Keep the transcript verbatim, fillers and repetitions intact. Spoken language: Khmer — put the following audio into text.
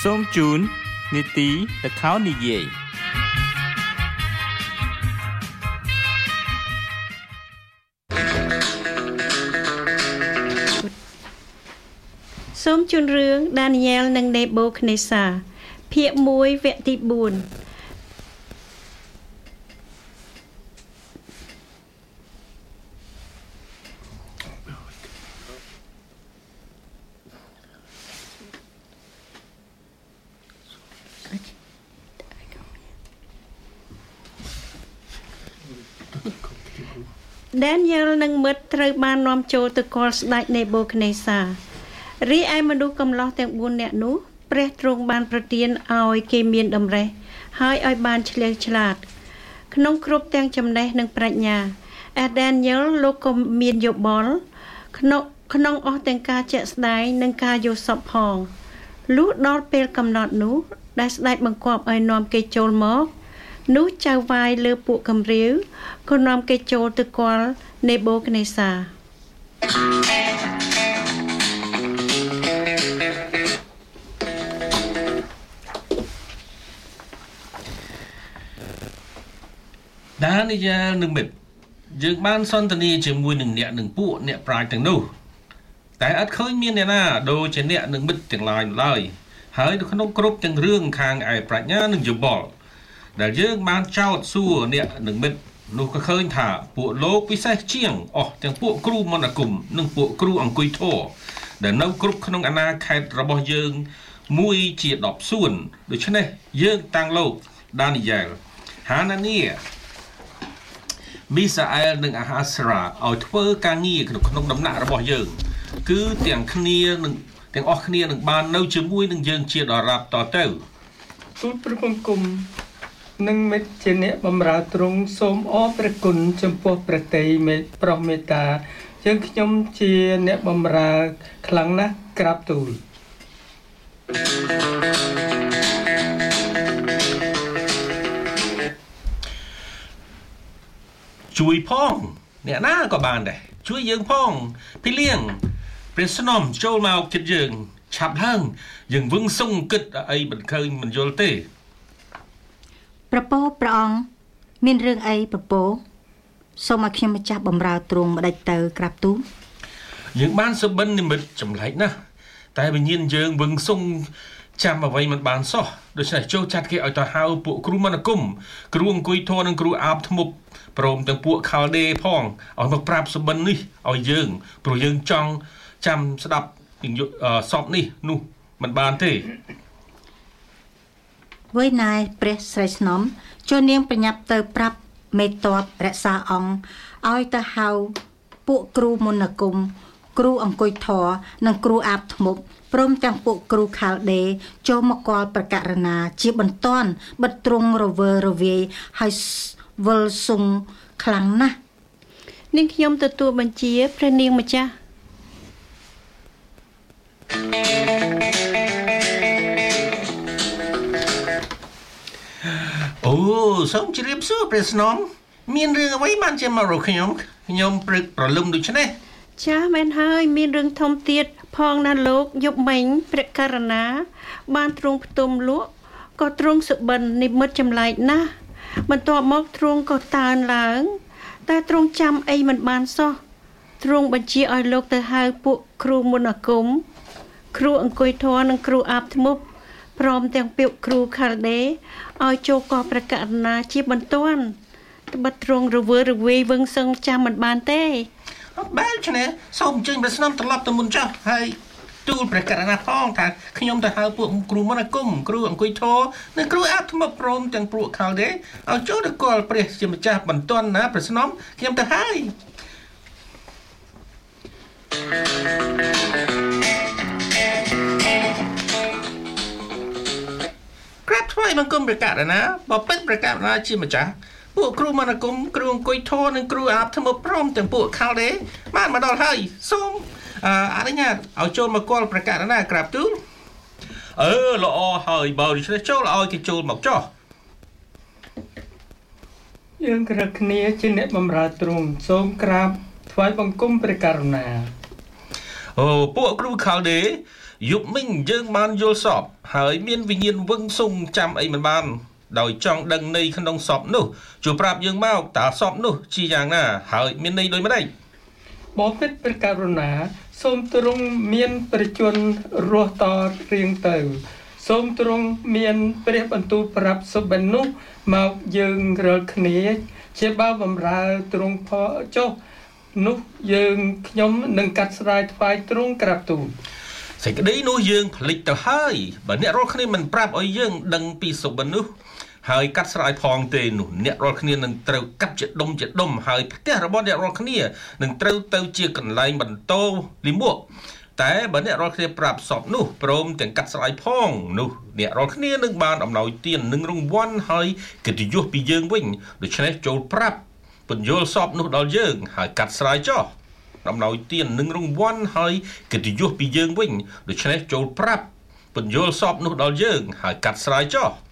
សូមជូននីតិល្ខោននិយាយសូមជូនរឿង Daniel និង Nebuchadnezzar ភាគមួយវគ្គទីបួនDaniel និងមិត្តត្រូវបាននាំចូលទៅគាល់ស្ដេច Nebuchadnezzar រីឯមនុស្សកំឡោះទាំងបួននាក់នោះព្រះទ្រង់បានប្រទានឲ្យគេមានតម្រេះហើយឲ្យបានឆ្លៀងឆ្លាតក្នុងគ្រប់ទាំងចំណេះនិងប្រាជ្ញាឯ Daniel លោកក៏មានយោបល់ក្នុងក្នុងអស់ទាំងការជាក់ស្ដែងនិងការយល់សប្តិផងលុះដល់ពេលកំណត់នោះដែលស្ដេចបង្គាប់ឲ្យនាំគេចូលមកនោះចៅវាយលើពួកកំរាវក៏នាំគេចូលទៅគាល់ Nebuchadnezzar ដានីយ៉ែលនិងមិត្តយើងបានសន្ទនាជាមួយនឹងអ្នកនឹងពួកអ្នកប្រាជ្ញទាំងនោះតែអត់ឃើញមានអ្នកណាដូចជាអ្នកនឹងមិត្តទាំងឡាយឡើយហើយនៅក្នុងគ្រប់ទាំងរឿងខាងឯប្រាជ្ញានិងយោបល់ដែលយើងបានចោទសួរអ្នកនឹងមិត្តនោះក៏ឃើញថាពួកលោកពិសេសជាងអស់ទាំងពួកគ្រូមន្តអាគមនិងពួកគ្រូអង្គុយធម៌ដែលនៅគ្រប់ក្នុងអាណាខេត្តរបស់យើងមួយជាដប់សួនដូច្នេះយើងតាំងលោកដានីយ៉ែលហានានីមីសាអែលនិងអាហាស្រាឲ្យធ្វើការងារក្នុងក្នុងដំណាក់របស់យើងគឺទាំងគ្នានឹងទាំងអស់គ្នានឹងបាននៅជាមួយនឹងយើងជាដរាបតទៅទូលព្រះបង្គំនិងមិត្តជាអ្នកបម្រើទ្រង់សូមអរព្រះគុណចំពោះព្រះតីមេប្រោះមេត្តាយើងខ្ញុំជាអ្នកបម្រើខ្លាំងណាស់ក្រាបទូលជួយផងអ្នកណាក៏បានដែរជួយយើងផងពីលៀងព្រះស្នំចូលមកជិតយើងឆាប់ឡើងយើងវឹងសុងគិតអីមិនឃើញមិនយល់ទេប្រពោព្រះអង្គមានរឿងអីប្រពោសូមឲ្យខ្ញុំម្ចាស់បំរើទ្រង់ម្ដេចទៅក្រាបទូលយើងបានសុបិននិមិត្តចម្លែកណាស់តែវិញ្ញាណយើងវឹងសុងចាំអ្វីមិនបានសោះដូច្នេះចូលចាត់គេឲ្យទៅហៅពួកគ្រូមន្តអាគមគ្រូអង្គុយធម៌និងគ្រូអាបធ្មប់ព្រមទាំងពួកខាល់ដេផងឲ្យមកប្រាប់សុបិននេះឲ្យយើងព្រោះយើងចង់ចាំស្ដាប់សពនេះនោះមិនបានទេវៃណែព្រះស្រីស្នំចូលនាងប្រញាប់ទៅប្រាប់មេតបរក្សាអង្គឲ្យទៅហៅពួកគ្រូមន្តអាគមគ្រូអង្គុយធរនិងគ្រូអាបធ្មប់ព្រមទាំងពួកគ្រូខាល់ដេចូលមកគាល់ប្រកាសណាជាបន្ទាន់បិទទ្រង់រវើរវាយហើយវិលសុងខ្លាំងណាស់នាងខ្ញុំទទួលបញ្ជាព្រះនាងម្ចាស់អូសូមជម្រាបសួរព្រះស្នំមានរឿងអ្វីបានជាមករកខ្ញុំខ្ញុំព្រឹកប្រលឹមដូច្នេះចាស់មែនហើយមានរឿងធំទៀតផងណាលោកយប់មិញព្រះករណាបានទ្រង់ផ្ទុំលក់ក៏ទ្រង់សុបិននិមិត្តចម្លែកណាស់បន្ទាប់មកទ្រង់ក៏តើនឡើងតែទ្រង់ចាំអីមិនបានសោះទ្រង់បញ្ជាឲ្យលោកទៅហៅពួកគ្រូមន្តអាគមគ្រូអង្គុយធម៌និងគ្រូអាបធ្មប់ព្រមទាំងពាក្យគ្រូខាល់ដេឲ្យចូលកោះប្រកាសណាជាបន្ទាន់ត្បិតទ្រង់រវើរវាយវឹងសឹងចាំមិនបានទេបែរឆ្នេះសូមអញ្ជើញព្រះស្នំត្រឡប់ទៅមុនចុះហើយទូលព្រះករណាផងថាខ្ញុំទៅហៅពួកគ្រូមន្តអាគមគ្រូអង្គុយធរនិងគ្រូអាបធ្មប់ព្រមទាំងពួកខាល់ដេឲ្យចូលទៅគាល់ព្រះជាម្ចាស់បន្ទាន់ណាព្រះស្នំខ្ញុំទៅហើយក្រាបថ្វាយបង្គំព្រះករណាបើពិតព្រះករណាជាម្ចាស់ពួកគ្រូមន្តអាគមគ្រូអង្គុយធរនិងគ្រូអាបធ្មប់ព្រមទាំងពួកខាល់ដេបានមកដល់ហើយសូមអនុញ្ញាតឲ្យចូលមកគាល់ព្រះករណាក្រាបទូលអឺល្អហើយបើដូច្នេះចូលឲ្យគេចូលមកចុះយើងក្រឹកគ្នាជាអ្នកបម្រើទ្រង់សូមក្រាបថ្វាយបង្គំព្រះករុណាអូពួកគ្រូខាល់ដេយប់មិញយើងបានយល់សពហើយមានវិញ្ញាណវឹងសុងចាំអីមិនបានដោយចង់ដឹងន័យក្នុងសពនោះជួយប្រាប់យើងមកតើសពនោះជាយ៉ាងណាហើយមានន័យដូចម្ដេចបងពិតព្រះករុណាសូមទ្រង់មានព្រះជន្មរស់តរៀងទៅសូមទ្រង់មានព្រះបន្ទូលប្រាប់សុបិននោះមកយើងរាល់គ្នាជាបើបំរើទ្រង់ផងចុះនោះយើងខ្ញុំនឹងកាត់ស្រាយថ្វាយទ្រង់ក្រាបទូលសេចក្តីនោះយើងផ្លិចទៅហើយបើអ្នករាល់គ្នាមិនប្រាប់ឲ្យយើងដឹងពីសុបិននោះហើយកាត់ស្រាយផងទេនោះអ្នករាល់គ្នានឹងត្រូវកាត់ជាដុំជាដុំហើយផ្ទះរបស់អ្នករាល់គ្នានឹងត្រូវទៅជាកន្លែងបន្តលិមួកតែបើអ្នករាល់គ្នាប្រាប់សពនោះព្រមទាំងកាត់ស្រាយផងនោះអ្នករាល់គ្នានឹងបានអំណោយទាននិងរង្វាន់ហើយកិត្តិយសពីយើងវិញដូច្នេះចូលប្រាប់ពន្យល់សពនោះដល់យើងហើយកាត់ស្រាយចោះអំណោយទាននិងរង្វាន់ហើយកិត្តិយសពីយើងវិញដូច្នេះចូលប្រាប់ពន្យល់សពនោះដល់យើងហើយកាត់ស្រាយចោះ